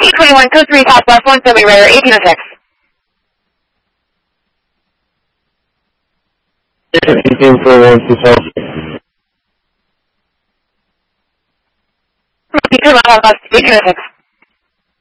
21 code 3 Southwest 170 radar 1806. 1841 to South. 22 Southwest 1806.